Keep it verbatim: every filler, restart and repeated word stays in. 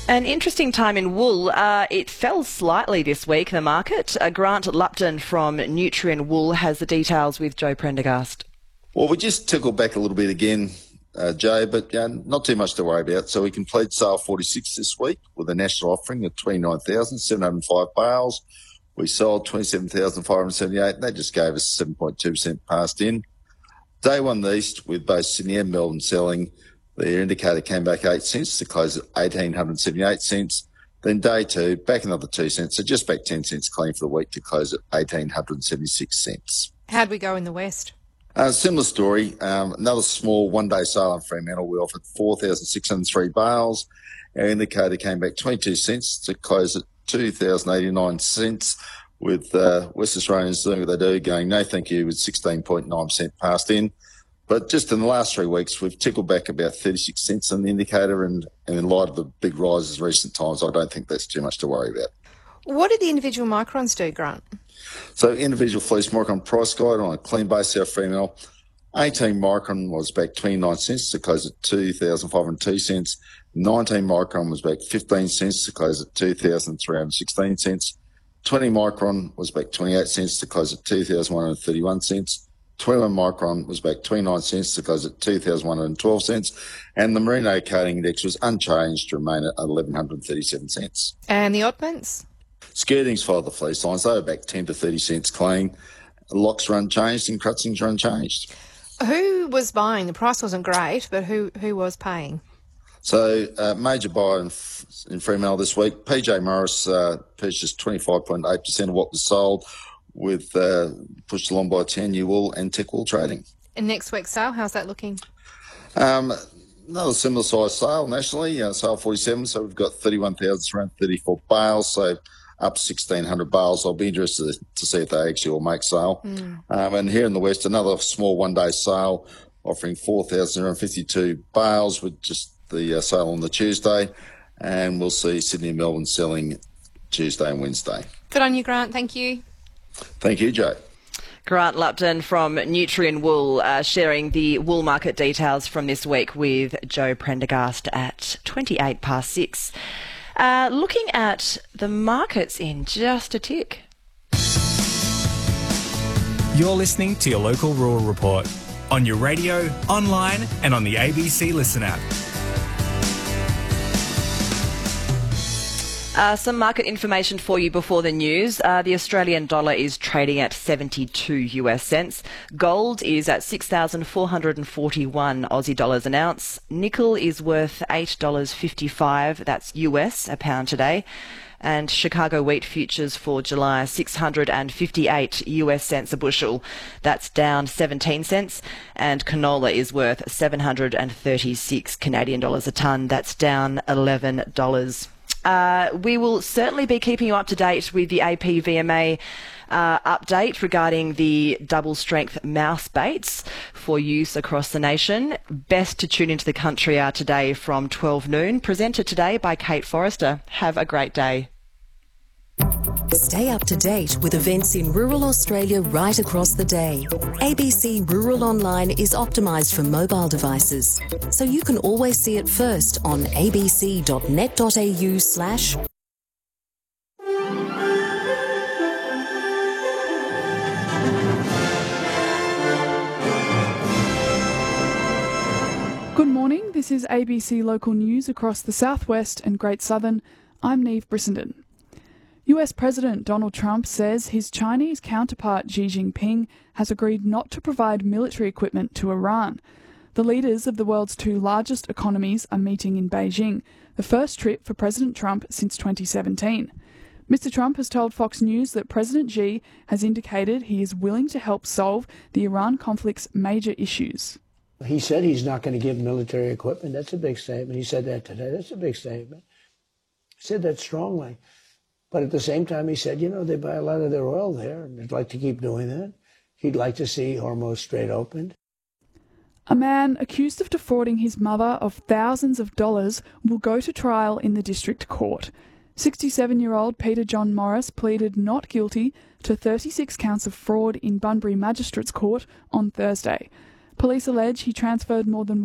An interesting time in wool. Uh, it fell slightly this week, the market. Uh, Grant Lupton from Nutrien Wool has the details with Joe Prendergast. Well, we just tickled back a little bit again, uh, Joe, but uh, not too much to worry about. So we completed sale forty-six this week with a national offering of twenty-nine thousand seven hundred five bales. We sold twenty-seven thousand five hundred seventy-eight, and that just gave us seven point two percent passed in. Day one east, with both Sydney and Melbourne selling, the indicator came back eight cents to close at one thousand eight hundred seventy-eight cents. Then day two, back another two cents, so just back ten cents clean for the week to close at one thousand eight hundred seventy-six cents. How'd we go in the west? Uh, similar story. Um, another small one-day sale on Fremantle. We offered four thousand six hundred three bales. Our indicator came back twenty-two cents to close at two thousand eighty-nine cents, with uh, West Australians doing what they do, going no thank you, with sixteen point nine percent passed in. But just in the last three weeks, we've tickled back about thirty-six cents on the indicator, and, and in light of the big rises in recent times, I don't think that's too much to worry about. What did the individual microns do, Grant? So individual fleece micron price guide on a clean base South Fremantle. eighteen micron was back twenty-nine cents to close at two thousand five hundred two cents. nineteen micron was back fifteen cents to close at two thousand three hundred sixteen cents. twenty micron was back twenty-eight cents to close at two thousand one hundred thirty-one cents. twenty-one micron was back twenty-nine cents to close at two thousand one hundred twelve cents. And the Merino coating index was unchanged to remain at one thousand one hundred thirty-seven cents. And the oddments? Skirtings followed the fleece lines. They were back ten to thirty cents clean. Locks were unchanged and crutzings were unchanged. Who was buying? The price wasn't great, but who, who was paying? So, uh, major buyer in, in Fremantle this week, P J Morris uh, purchased twenty-five point eight percent of what was sold, with uh, pushed along by Tanya Wool and Tech Wool Trading. And next week's sale, how's that looking? Um, another similar size sale nationally, uh, sale forty-seven, so we've got thirty-one thousand three hundred thirty-four bales, so up sixteen hundred bales. I'll be interested to see if they actually will make sale. Mm. Um, and here in the west, another small one-day sale offering four thousand fifty-two bales with just the uh, sale on the Tuesday, and we'll see Sydney and Melbourne selling Tuesday and Wednesday. Good on you, Grant. Thank you. Thank you, Joe. Grant Lupton from Nutrien Wool uh, sharing the wool market details from this week with Joe Prendergast at twenty-eight past six. Uh, looking at the markets in just a tick. You're listening to your local rural report on your radio, online and on the A B C Listen app. Uh, some market information for you before the news. Uh, the Australian dollar is trading at seventy-two U S cents. Gold is at six thousand four hundred forty-one Aussie dollars an ounce. Nickel is worth eight dollars fifty-five. That's U S a pound today. And Chicago wheat futures for July, six hundred fifty-eight U S cents a bushel. That's down seventeen cents. And canola is worth seven hundred thirty-six Canadian dollars a tonne. That's down eleven dollars. Uh, we will certainly be keeping you up to date with the A P V M A uh, update regarding the double-strength mouse baits for use across the nation. Best to tune into the Country Hour today from twelve noon. Presented today by Kate Forrester. Have a great day. Stay up to date with events in rural Australia right across the day. A B C Rural Online is optimised for mobile devices, so you can always see it first on abc.net.au slash. Good morning, this is A B C Local News across the southwest and Great Southern. I'm Neve Brissenden. U S President Donald Trump says his Chinese counterpart Xi Jinping has agreed not to provide military equipment to Iran. The leaders of the world's two largest economies are meeting in Beijing, the first trip for President Trump since twenty seventeen. Mister Trump has told Fox News that President Xi has indicated he is willing to help solve the Iran conflict's major issues. He said he's not going to give military equipment. That's a big statement. He said that today. That's a big statement. He said that strongly. But at the same time, he said, you know, they buy a lot of their oil there, and they'd like to keep doing that. He'd like to see Hormuz Strait opened. A man accused of defrauding his mother of thousands of dollars will go to trial in the district court. sixty-seven-year-old Peter John Morris pleaded not guilty to thirty-six counts of fraud in Bunbury Magistrates Court on Thursday. Police allege he transferred more than